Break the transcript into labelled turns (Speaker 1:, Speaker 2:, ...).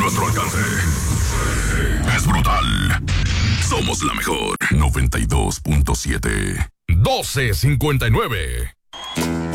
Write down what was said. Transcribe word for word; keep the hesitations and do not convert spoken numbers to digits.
Speaker 1: nuestro alcance. Es brutal. Somos la mejor. noventa y dos punto siete.
Speaker 2: doce cincuenta y nueve.